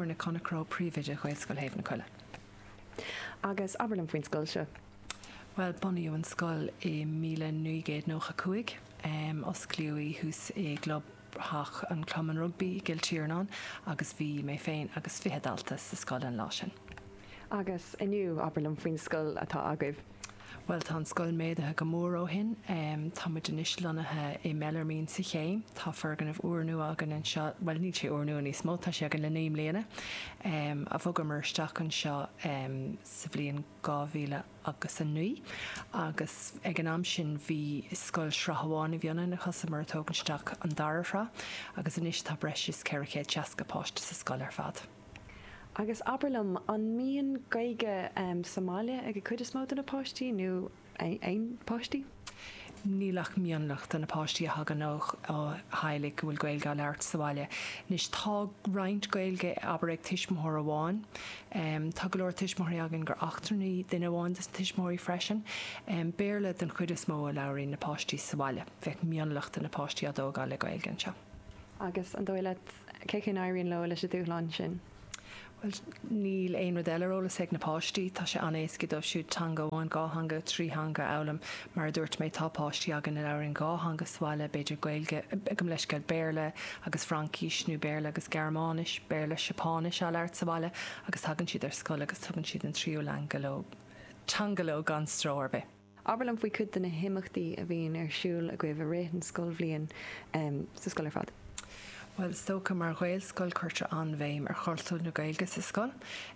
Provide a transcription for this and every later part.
na Conacro príomhide chuil scoil Haven na Coile. Agus Aberlin faoin scoil seo? Well, bunny an scoil I 1995 os clúí hús glob hach an cloman rugby Giltíirnán agus bhí mé féin agus fihedaltas sa scoil an lásin. Agus iniu Aberlin faoin scoil atá agaibh? Well, tá scoil méidathe go mór ó hin, tá muid in islanathe I Mellermín sa chéim, tá fergan ah uairnú agan an seo, well, ní sé uairnú níos mó, tá sé agan le néim léana, a bhog marsteach an seo sa bblion 2000 agus an nui, agus ag an am sin bhí scoil srahamháin I bhionn na chasa mar tógansteach an darafra, agus inis tá breis ceiricéad teasca páiste sa scoil ar fad. Agus Aberlin an míon gaige Somália ag chuid is mód na páistí nó ein páistí? Nílach mionlacht an na páistí a hagan ó heilig go bhfuil gailge leart Somália. Nis tá roint gailge aber ag tiismór amháin. Tá go leir tiismóirí agan gur achtarnaí duine amháin is tiismóirí freisin. Béirle den chuid is mó leirí na páistí Somália. Bheith mionlacht an na páistí a dógáil le gailge anseo. Agus an dóile cécinn airíonn le leis a dúláin sin? Well, níl ein rodeilerólas ag na páistí, tá sé anéis go dóibh siúd tanga bháin gáthanga, tríthanga elam, mar dúirt méid tá páistí agan in áiríonn gáthanga Somáile beidir gailge agam leis gail Béirle agus Francíis nó Béirle agus Germánis, Béirle Sepánis a leart Somáile, agus hagann siad ar scoil agus tugann siad an tríú leangaló, tangaló gan stróirbe. Aberlin faoi chud na himachtaí a bhíonn ar siúil a gcuibh a réit an scoil bhliain sa scoil ar fad. Well, stocha mar ghail scoil chuirte an bhéim ar chortú na gailge sa scoil.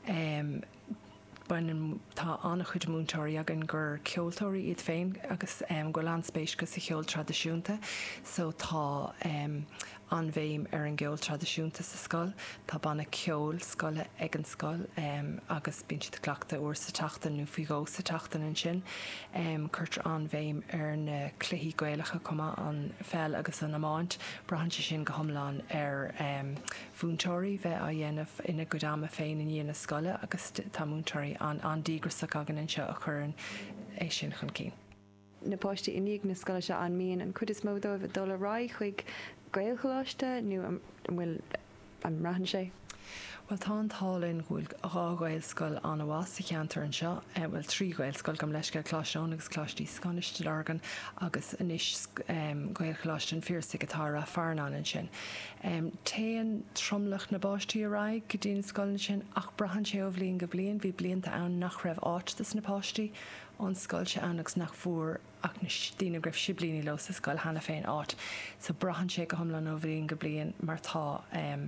Bain tá anna chuid múntóirí agan gur ceoltóirí iad féin agus go landspéis go sa cheol tradiisiúnta, so tá an bhéim ar an geol tradiisiúnta sa scoil, tá banna ceol scoile ag an scoil agus bín siad cleachta uair sa teachtain nó figó sa teachtain an sin, chuirte an bhéim ar na cluichí gaalacha cuma an fel agus an amáint, brahan sin go thomláin ar bhúntóirí bheith a dhéanamh ina godáma féin in dhéana scoile agus tá múntóirí an dígrasach agan an seo a churann é sin chun cín. Na páistí iníag na scoile se an míon an chud is módó bh dul rá chuig gailcholáiste nó bhfuil an rahan sé? Well, tá an tálinn bhfuil rághil scoil an bhás sa cheantar an seo, bhfuil trí gail scoil gom leis go cláisteán agus cláistí scoiste organ agus inis gail chláistin fíorsa gotára fearnán an sin. Téan tromlach na báistí ará go dtíon scoil sin ach brahan sé ó bhblionn go blion, bhí blianta ann nach raibh áitas na páistí, an scoil se annagus nach fuair ach na tína greibh siblíní lo sa scoil hena féin áit. So brahan sé go thomlan ó bhblionn go blion mar tá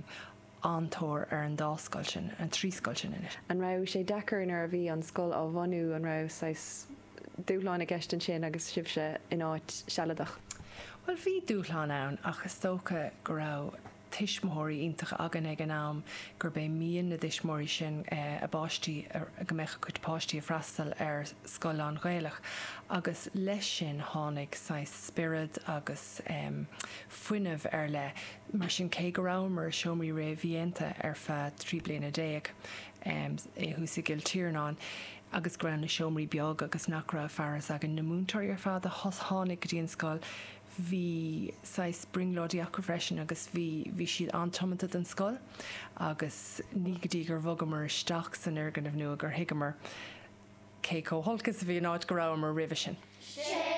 antóir ar an dáscoil sin, an tríscoil sin in it. An rah sé dechar in ar a bhí an scoil á bhanú an rah dúláin a gceistan sin agus sibse in áit seadach. Well, bhí dúláin ann agus tócha go raibh tiismóirí iontacha agan ag an am gur bé míon na tiismóirí sin a báistí go mecha chuid páistí a freastal ar scoil an ghailech agus leis sin tháinig spirid agus fuiineh ar le mar sin cé go raibh mar seomí ré bhíonanta ar feadh 3 bliana 10 é húsa Giltíirnán agus gran na seomí beag agus nach raibh fearras agan na múntóirí ar fad a tháinig go dtíon scoil hí springlódí acu freisin agus bhí siad antomanta den scoil agus ní go dtí gur bhogamar isteach san ar gan bhnú gur hiigamar cé cóholcas bhí an áit go raibh mar ribhe sin.